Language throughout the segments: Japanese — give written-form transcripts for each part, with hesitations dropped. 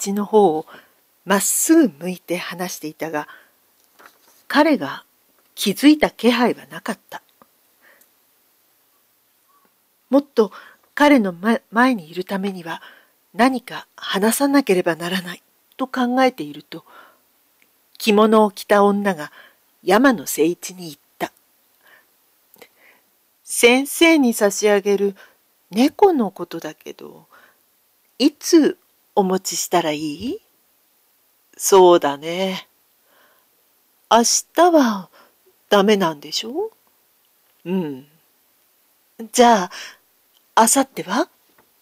一の方をまっすぐ向いて話していたが、彼が気づいた気配はなかった。もっと彼の前にいるためには何か話さなければならないと考えていると、着物を着た女が山野誠一に言った。先生に差し上げる猫のことだけど、いつお持ちしたらいい？そうだね。明日はダメなんでしょ？うん。じゃあ、明後日は？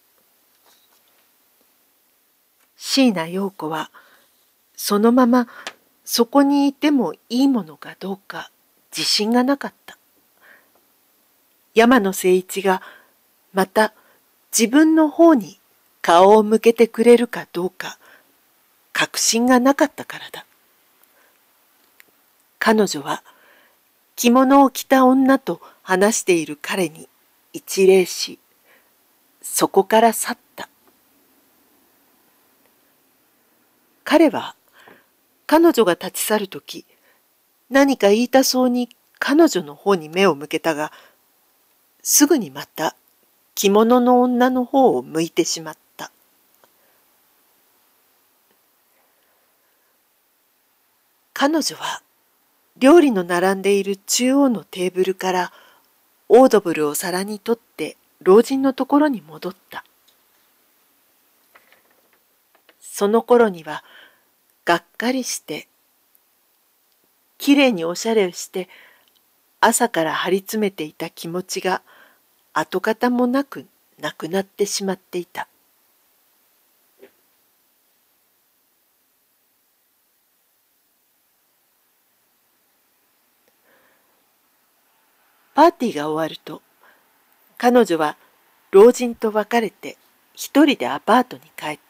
椎名陽子はそのままそこにいてもいいものかどうか自信がなかった。山野誠一がまた自分の方に顔を向けてくれるかどうか確信がなかったからだ。彼女は着物を着た女と話している彼に一礼し、そこから去った。彼は彼女が立ち去るとき、何か言いたそうに彼女の方に目を向けたが、すぐにまた着物の女の方を向いてしまった。彼女は料理の並んでいる中央のテーブルからオードブルを皿に取って老人のところに戻った。その頃にはがっかりしてきれいにおしゃれをして朝から張り詰めていた気持ちが跡形もなくなくなってしまっていた。パーティーが終わると彼女は老人と別れて一人でアパートに帰った。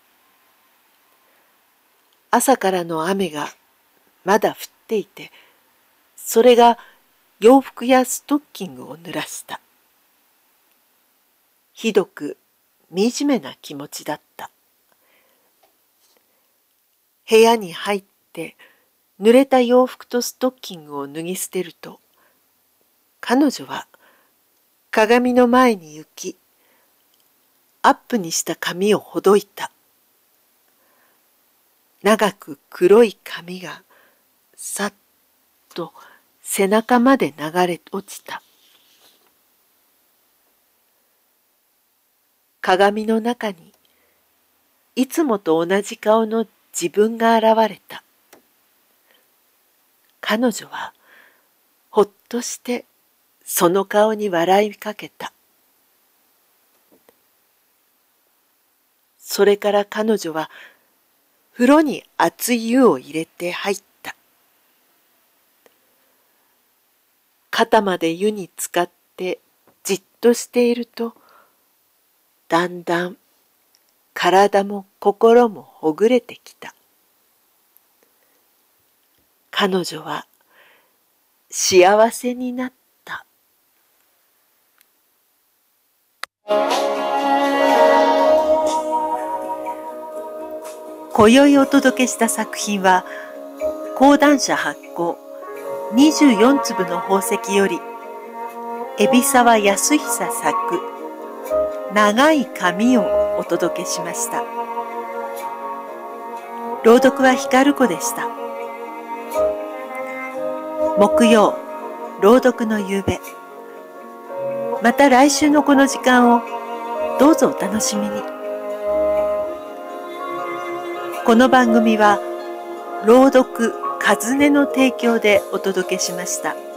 朝からの雨がまだ降っていて、それが洋服やストッキングを濡らした。ひどく惨めな気持ちだった。部屋に入って濡れた洋服とストッキングを脱ぎ捨てると、彼女は鏡の前に行き、アップにした髪をほどいた。長く黒い髪がさっと背中まで流れ落ちた。鏡の中にいつもと同じ顔の自分が現れた。彼女はほっとしてその顔に笑いかけた。それから彼女は風呂に熱い湯を入れて入った。肩まで湯に浸かってじっとしていると、だんだん体も心もほぐれてきた。彼女は幸せになった。今宵お届けした作品は、講談社発行24粒の宝石より、海老沢康久作、長い髪をお届けしました。朗読は光子でした。木曜、朗読の夕べ。また来週のこの時間をどうぞお楽しみに。この番組は朗読和音の提供でお届けしました。